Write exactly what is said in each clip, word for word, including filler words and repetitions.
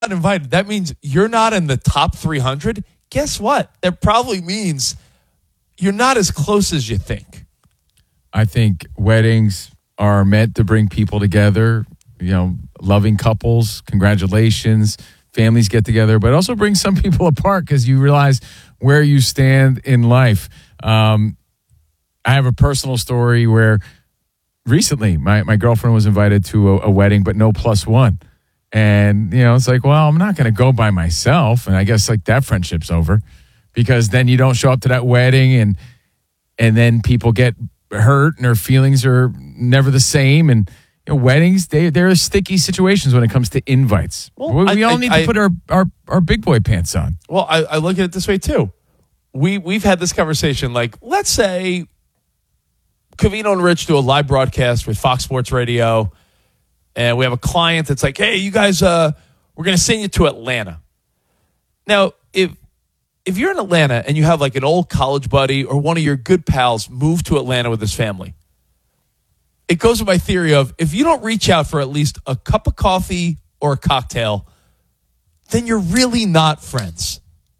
not invited, that means you're not in the top three hundred. Guess what? That probably means you're not as close as you think. I think weddings are meant to bring people together, you know, loving couples, congratulations, families get together, but also bring some people apart because you realize where you stand in life. Um, I have a personal story where recently my, my girlfriend was invited to a, a wedding, but no plus one. And, you know, it's like, well, I'm not going to go by myself. And I guess like that friendship's over because then you don't show up to that wedding and and then people get hurt and their feelings are never the same. And, you know, weddings, they, they're sticky situations when it comes to invites. Well, we, we I, all I, need I, to put our, our, our big boy pants on. Well, I, I look at it this way, too. We, we've had this conversation. Like, let's say Covino and Rich do a live broadcast with Fox Sports Radio. And we have a client that's like, hey, you guys, uh, we're going to send you to Atlanta. Now, if if you're in Atlanta and you have like an old college buddy or one of your good pals move to Atlanta with his family, it goes with my theory of if you don't reach out for at least a cup of coffee or a cocktail, then you're really not friends.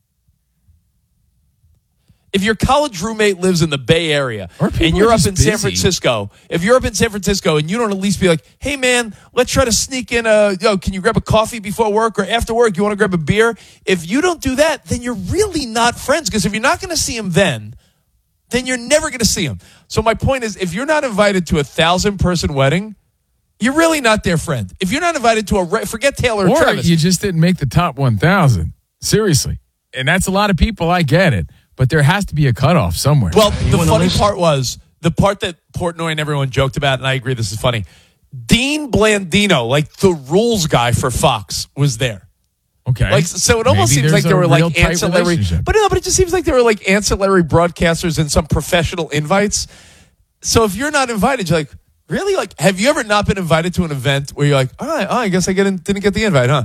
If your college roommate lives in the Bay Area and you're up in busy. San Francisco, if you're up in San Francisco and you don't at least be like, hey, man, let's try to sneak in a, yo, can you grab a coffee before work or after work? You want to grab a beer? If you don't do that, then you're really not friends because if you're not going to see him then, then you're never going to see him. So my point is, if you're not invited to a thousand-person wedding, you're really not their friend. If you're not invited to a, forget Taylor or Or Travis. you just didn't make the top one thousand. Seriously. And that's a lot of people. I get it. But there has to be a cutoff somewhere. Well, the funny part was, the part that Portnoy and everyone joked about, and I agree this is funny, Dean Blandino, like the rules guy for Fox, was there. Okay. Like, so it almost Maybe seems like there's there a were real like tight ancillary, relationship. but no, but it just seems like there were like ancillary broadcasters and some professional invites. So if you're not invited, you're like, really? Like, have you ever not been invited to an event where you're like, all right, oh, I guess I get in, didn't get the invite, huh?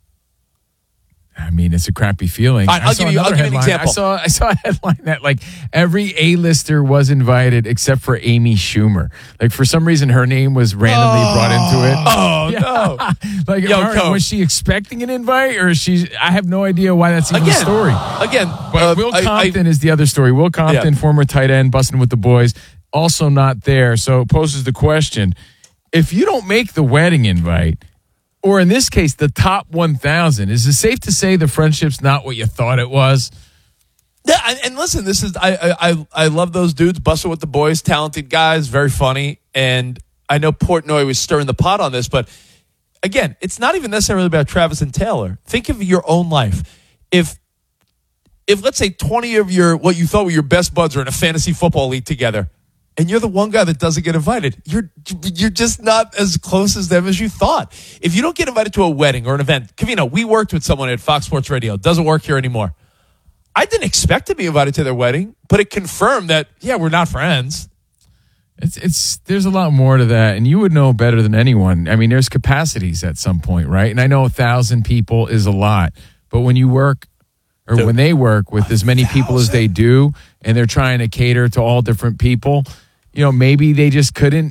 I mean, it's a crappy feeling. Right, I'll give you, I'll give you an example. I saw, I saw a headline that like every A-lister was invited except for Amy Schumer. Like for some reason, her name was randomly oh, brought into it. Oh yeah. no! Like, Yo, right, was she expecting an invite, or is she? I have no idea why that's even again, a story. Again, but uh, Will I, Compton I, is the other story. Will Compton, yeah. former tight end, busting with the boys, also not there. So it poses the question: if you don't make the wedding invite, or in this case, the top one thousand, is it safe to say the friendship's not what you thought it was? Yeah, and, and listen, this is I, I I love those dudes, busting with the boys, talented guys, very funny, and I know Portnoy was stirring the pot on this, but again, it's not even necessarily about Travis and Taylor. Think of your own life. If if let's say twenty of your what you thought were your best buds are in a fantasy football league together, and you're the one guy that doesn't get invited, you're you're just not as close as them as you thought. If you don't get invited to a wedding or an event, Covino, we worked with someone at Fox Sports Radio. Doesn't work here anymore. I didn't expect to be invited to their wedding, but it confirmed that, yeah, we're not friends. It's it's there's a lot more to that, and you would know better than anyone. I mean, there's capacities at some point, right? And I know a thousand people is a lot, but when you work or Dude, when they work with as many people as they do, and they're trying to cater to all different people, you know, maybe they just couldn't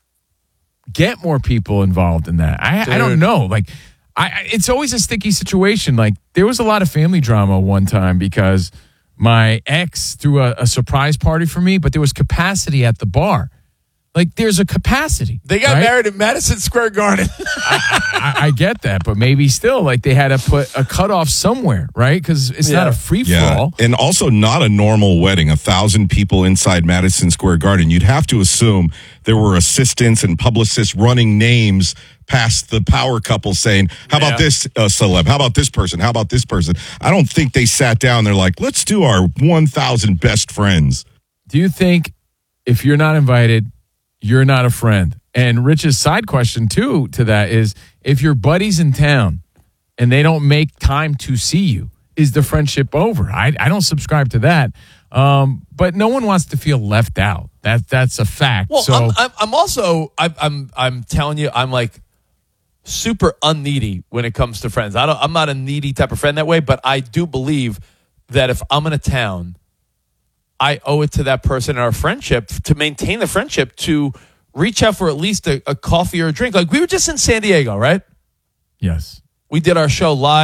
get more people involved in that. I I don't know. Like, I it's always a sticky situation. Like, there was a lot of family drama one time because my ex threw a, a surprise party for me, but there was capacity at the bar. Like, there's a capacity. They got right? married at Madison Square Garden. I, I, I get that, but maybe still, like, they had to put a cutoff somewhere, right? Because it's yeah. not a free yeah. fall. And also not a normal wedding. A thousand people inside Madison Square Garden. You'd have to assume there were assistants and publicists running names past the power couple saying, how about yeah. this uh, celeb? How about this person? How about this person? I don't think they sat down. They're like, let's do our one thousand best friends. Do you think if you're not invited, you're not a friend? And Rich's side question, too, to that is, if your buddy's in town and they don't make time to see you, is the friendship over? I, I don't subscribe to that. Um, but no one wants to feel left out. That That's a fact. Well, so, I'm, I'm, I'm also, I'm, I'm, I'm telling you, I'm like super unneedy when it comes to friends. I don't, I'm not a needy type of friend that way, but I do believe that if I'm in a town, I owe it to that person in our friendship to maintain the friendship to reach out for at least a, a coffee or a drink. Like, we were just in San Diego, right? Yes. We did our show live.